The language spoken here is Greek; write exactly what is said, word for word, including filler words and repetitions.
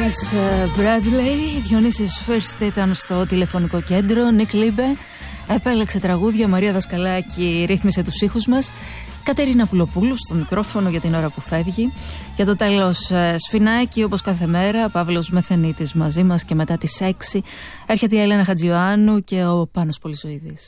Miles Bradley, Διονύσης First ήταν στο τηλεφωνικό κέντρο. Νίκ Λίμπε επέλεξε τραγούδια, Μαρία Δασκαλάκη ρύθμισε τους ήχους μας, Κατερίνα Πουλοπούλου στο μικρόφωνο για την ώρα που φεύγει. Για το τέλος σφινάκι όπως κάθε μέρα, Παύλος Μεθενίτης μαζί μας και μετά τις έξι έρχεται η Έλενα Χατζιωάννου και ο Πάνος Πολυζωίδης.